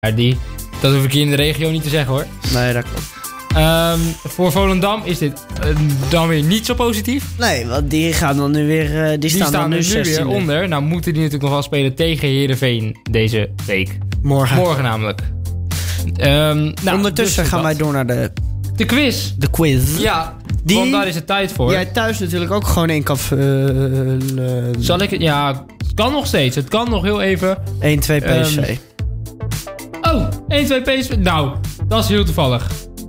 Dat hoef ik hier in de regio niet te zeggen hoor. Nee, dat klopt. Voor Volendam is dit dan weer niet zo positief. Nee, want die gaan dan nu weer... Die staan dan nu 16e. Weer onder. Nou moeten die natuurlijk nog wel spelen tegen Heerenveen deze week. Morgen namelijk. Ondertussen gaan wij door naar de quiz. De quiz. Ja, want daar is het tijd voor. Jij thuis natuurlijk ook gewoon in kan vullen. Zal ik het? Ja, het kan nog steeds. Het kan nog heel even. 1-2 PSV. 1-2 PSV. Nou, dat is heel toevallig.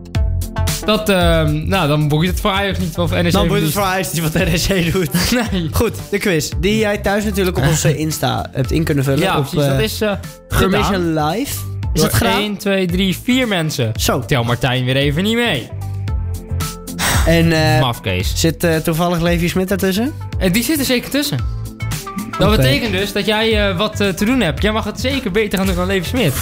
Dan boeit het voor Ajax niet of NEC. Dan boeit het voor Ajax niet wat NEC doet. Nee. Goed, de quiz. Die jij thuis natuurlijk op onze Insta hebt in kunnen vullen. Ja, op, precies. Dat is Permission Live. Is het gedaan? 1, 2, 3, 4 mensen. Zo. Tel Martijn weer even niet mee. En Mafkees. Zit toevallig Levi Smit ertussen? Die zit er zeker tussen. Dat betekent dus dat jij wat te doen hebt. Jij mag het zeker beter gaan doen dan Levi Smit.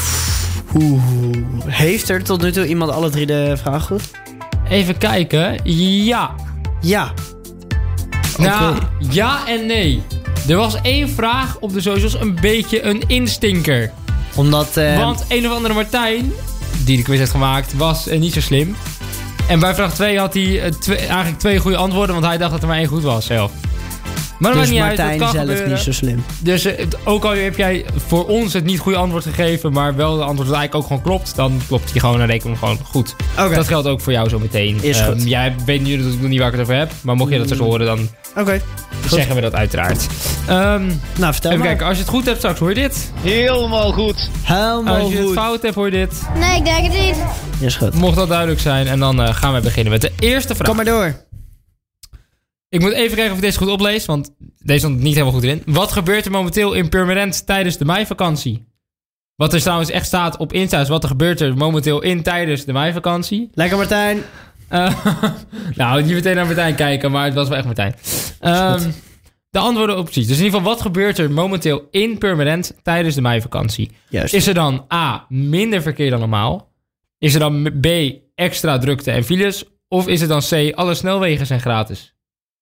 Heeft er tot nu toe iemand alle 3 de vragen goed? Even kijken. Ja. Ja. Nou, ja en nee. Er was 1 vraag op de socials een beetje een instinker. Omdat... Want een of andere Martijn, die de quiz heeft gemaakt, was niet zo slim. En bij vraag 2 had hij eigenlijk 2 goede antwoorden, want hij dacht dat er maar 1 goed was zelf. Maar dat dus maakt niet Martijn uit, dat kan zelf gebeuren. niet zo slim. Dus ook al heb jij voor ons het niet goede antwoord gegeven, maar wel de antwoord dat eigenlijk ook gewoon klopt, dan klopt hij gewoon en rekenen we gewoon goed. Okay. Dat geldt ook voor jou zo meteen. Is goed. Jij weet nu natuurlijk nog niet waar ik het over heb, maar mocht je dat zo horen, dan zeggen we dat uiteraard. Nou, vertel even maar. kijken, als je het goed hebt straks, hoor je dit? Helemaal goed. Als je het fout hebt, hoor je dit? Nee, ik denk het niet. Is goed. Mocht dat duidelijk zijn, en dan gaan we beginnen met de eerste vraag. Kom maar door. Ik moet even kijken of ik deze goed oplees, want deze stond niet helemaal goed in. Wat gebeurt er momenteel in Purmerend tijdens de meivakantie? Wat er trouwens echt staat op Insta is wat er gebeurt er momenteel tijdens de meivakantie. Lekker Martijn. Nou, niet meteen naar Martijn kijken, maar het was wel echt Martijn. De antwoorden opties. Dus in ieder geval, wat gebeurt er momenteel in Purmerend tijdens de meivakantie? Juist. Is er dan A, minder verkeer dan normaal? Is er dan B, extra drukte en files? Of is het dan C, alle snelwegen zijn gratis?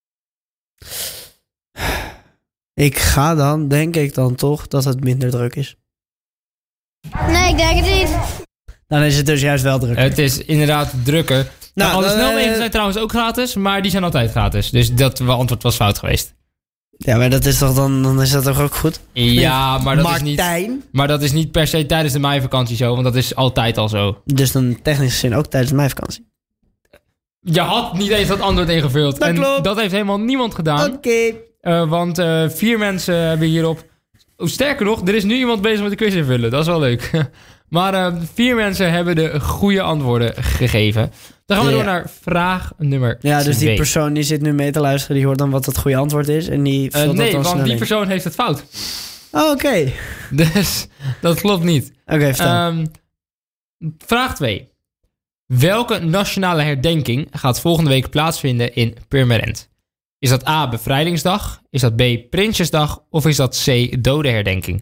Ik ga dan, denk ik dan toch, dat het minder druk is. Nee, ik denk het niet. Dan is het dus juist wel druk. Het is inderdaad drukker. Nou, alle snelwegen zijn trouwens ook gratis, maar die zijn altijd gratis. Dus dat antwoord was fout geweest. Ja, maar dat is toch dan is dat toch ook goed? Ja, maar dat Martijn. is niet. Maar dat is niet per se tijdens de meivakantie zo, want dat is altijd al zo. Dus dan technisch gezien ook tijdens de meivakantie. Je had niet eens dat antwoord ingevuld. Dat klopt. Dat heeft helemaal niemand gedaan. Oké. Want 4 mensen hebben hierop... sterker nog, er is nu iemand bezig met de quiz invullen. Dat is wel leuk. Maar 4 mensen hebben de goede antwoorden gegeven. Dan gaan we door naar vraag nummer 2. Ja, dus die persoon die zit nu mee te luisteren, die hoort dan wat het goede antwoord is. En die vult nee, dat dan want snel die in. persoon heeft het fout. Oh, oké. Dus dat klopt niet. Oké, vertel. Vraag 2. Welke nationale herdenking gaat volgende week plaatsvinden in Purmerend? Is dat A, Bevrijdingsdag? Is dat B, Prinsjesdag? Of is dat C, Dodenherdenking?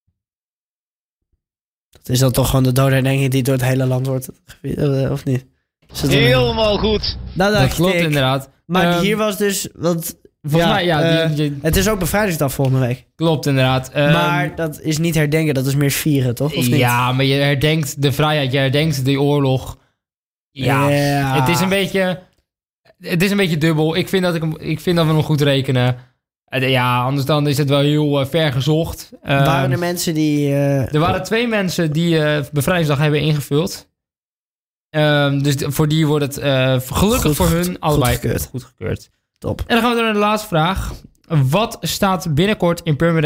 Dat is dan toch gewoon de dodenherdenking die door het hele land wordt, of niet? Helemaal goed. Dat klopt inderdaad. Maar hier was dus... Want, volgens mij, het is ook Bevrijdingsdag volgende week. Klopt inderdaad. Maar dat is niet herdenken, dat is meer vieren, toch? Of niet? Ja, maar je herdenkt de vrijheid, je herdenkt de oorlog. Ja, Het is een beetje dubbel. Ik vind dat we nog goed rekenen. Anders dan is het wel heel ver gezocht. Waren er mensen die... er waren 2 mensen die Bevrijdingsdag hebben ingevuld. Dus voor die wordt het gelukkig voor hun allebei goedgekeurd. Top. En dan gaan we door naar de laatste vraag. Wat start binnenkort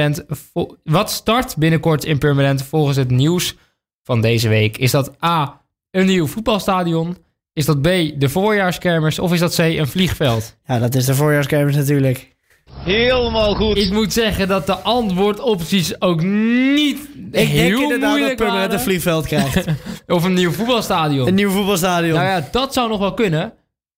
in Purmerend volgens het nieuws van deze week? Is dat A, een nieuw voetbalstadion? Is dat B, de voorjaarskermis? Of is dat C, een vliegveld? Ja, dat is de voorjaarskermis natuurlijk. Helemaal goed. Ik moet zeggen dat de antwoordopties ook niet heel moeilijk dat Purmerend een vliegveld krijgt. Of een nieuw voetbalstadion. Een nieuw voetbalstadion. Nou ja, dat zou nog wel kunnen.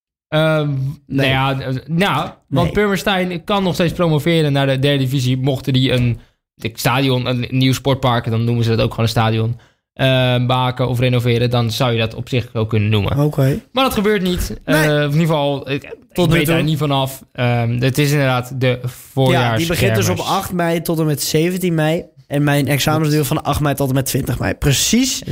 Want Purmerstein kan nog steeds promoveren naar de 3e divisie. Mochten die een nieuw sportpark, dan noemen ze dat ook gewoon een stadion, maken of renoveren, dan zou je dat op zich wel kunnen noemen. Oké. Maar dat gebeurt niet. Nee. In ieder geval, ik weet daar niet vanaf. Het is inderdaad de voorjaarskermis. Ja, die begint dus op 8 mei tot en met 17 mei. En mijn examens duren van 8 mei tot en met 20 mei. Precies